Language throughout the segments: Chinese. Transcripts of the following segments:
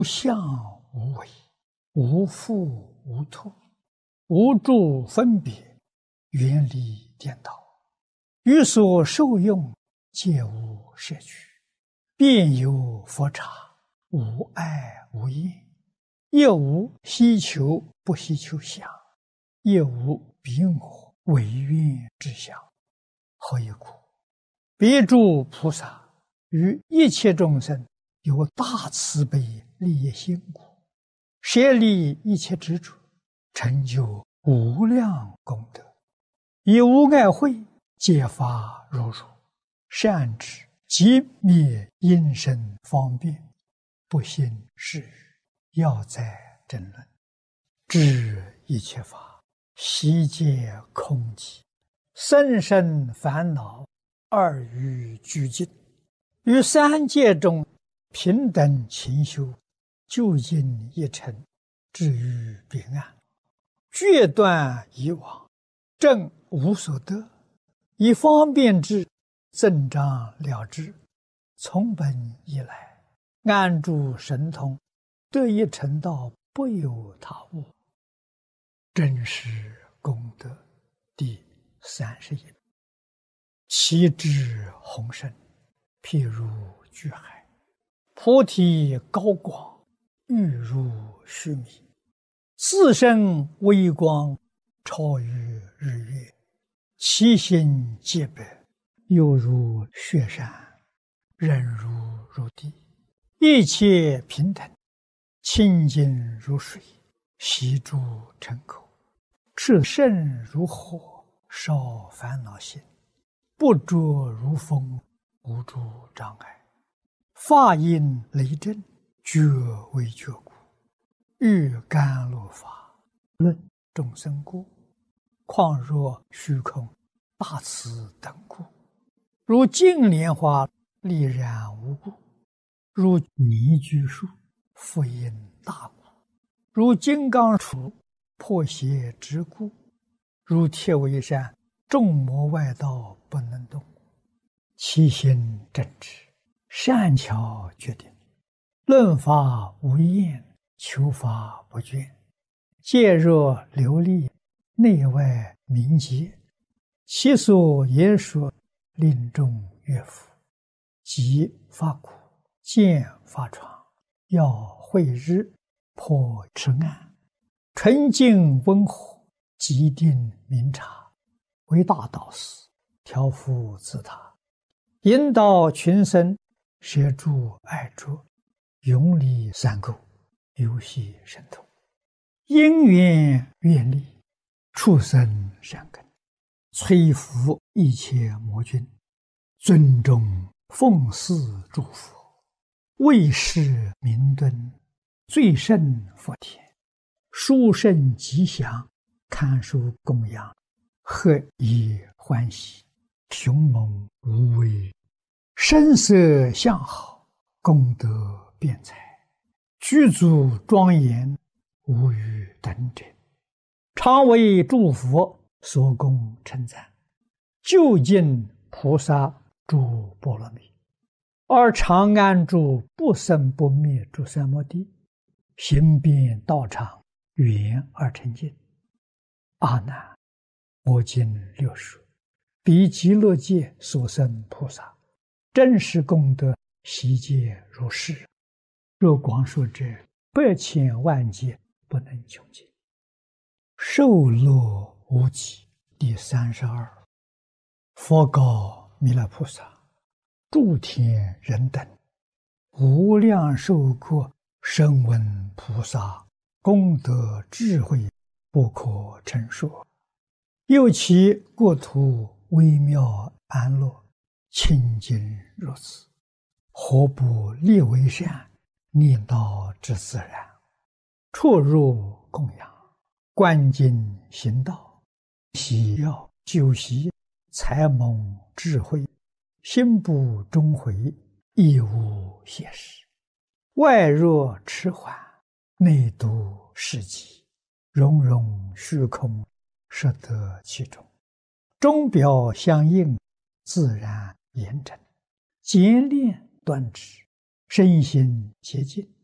无相无为，无复无脱，无住分别，远离颠倒，于所受用皆无摄取，遍有佛刹，无碍无厌，亦无希求不希求相，亦无彼我唯愿之相。何以故？彼诸菩萨于一切众生有大慈悲利益心故，舍离一切执着，成就无量功德，以无碍慧揭发如如，善知即灭因身方便，不信是语，要在争论，知一切法悉皆空寂，甚深烦恼二于俱尽，于三界中平等勤修，究竟一尘，至于彼岸，决断以往，正无所得，以方便智增长了之，从本以来，安住神通，得一成道，不有他物。真实功德第31。其智宏深，譬如巨海，菩提高广，欲如须弥，自身微光，超于日月，其心洁白，犹如雪山，忍如地，一切平等，清净如水，悉诸尘口，炽盛如火，烧烦恼心，不着如风，无诸障碍，法音雷震，觉为觉故，欲甘露法，论众生故，况若虚空大慈等故，如净莲花丽然无故，如泥居树复因大故，如金刚杵破邪之故，如铁围山众魔外道不能动，其心正直，善巧决定，论法无厌，求法不倦，戒若流利，内外明洁，其所言说，令众悦服，即发苦，见发疮，要慧日，破痴暗，纯净温和，极定明察，为大导师，调伏自他，引导群生，摄诸爱着，永离三垢，游戏神通，因缘愿力，畜生善根，摧伏一切魔君，尊重奉祀诸佛，为世明敦，最胜佛田，殊胜吉祥，堪受供养，何以欢喜，雄猛无畏，声色相好，功德辩才，具足庄严，无与等者，常为诸佛所供称赞，究竟菩萨诸波罗蜜，而常安住不生不灭诸三摩地，行遍道场，圆而成净。阿难，我今六说，彼极乐界所生菩萨，真实功德悉皆如是。若广说者，百千万劫不能穷尽。受乐无极第32。佛告弥勒菩萨：诸天人等，无量寿国声闻菩萨功德智慧不可称说，又其国土微妙安乐，清净如此，何不立为善，念道之自然，出入供养，观经行道，喜要修习，才蒙智慧，心不终回，亦无懈时，外若迟缓，内度世极，融融虚空，摄得其中，钟表相应，自然严整，简练端直，身心洁净，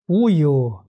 无有